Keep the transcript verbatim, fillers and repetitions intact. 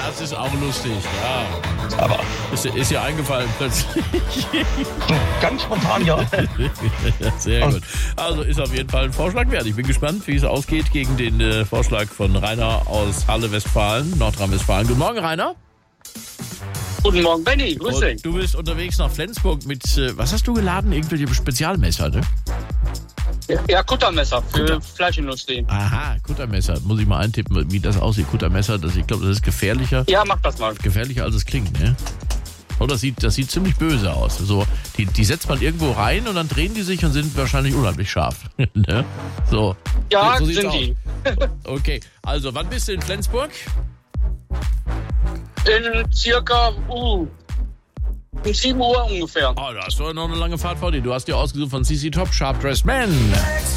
Das ist auch lustig, ja. Aber Ist, ist dir eingefallen plötzlich. ganz spontan, ja. Sehr gut. Also ist auf jeden Fall ein Vorschlag wert. Ich bin gespannt, wie es ausgeht gegen den äh, Vorschlag von Rainer aus Halle, Westfalen, Nordrhein-Westfalen. Guten Morgen, Rainer. Guten Morgen, Benny. Grüß dich. Und du bist unterwegs nach Flensburg mit, äh, was hast du geladen? Irgendwelche Spezialmesser, ne? Ja, Kuttermesser für Kutter. Fleischindustrie. Aha, Kuttermesser. Muss ich mal eintippen, wie das aussieht. Kuttermesser, das, ich glaube, das ist gefährlicher. Ja, mach das mal. Gefährlicher, als es klingt, ne? Oh, das sieht, das sieht ziemlich böse aus. So, die, die setzt man irgendwo rein und dann drehen die sich und sind wahrscheinlich unheimlich scharf. Ne? So. Ja, so sieht's sind aus. die. Okay, also wann bist du in Flensburg? In circa, uh, um sieben Uhr ungefähr. Oh, da hast du noch eine lange Fahrt vor dir. Du hast dir ausgesucht von C C Top, Sharp Dressed Man.